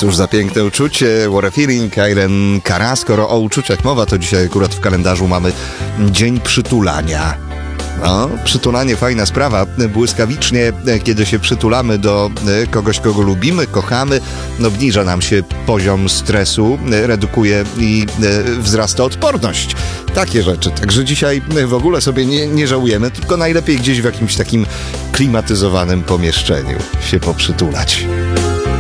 Cóż za piękne uczucie, what a feeling, Irene Cara. Skoro o uczuciach mowa, to dzisiaj akurat w kalendarzu mamy Dzień Przytulania. No, przytulanie fajna sprawa. Błyskawicznie, kiedy się przytulamy do kogoś, kogo lubimy, kochamy, obniża nam się poziom stresu, redukuje i wzrasta odporność. Takie rzeczy. Także dzisiaj w ogóle sobie nie żałujemy, tylko najlepiej gdzieś w jakimś takim klimatyzowanym pomieszczeniu się poprzytulać.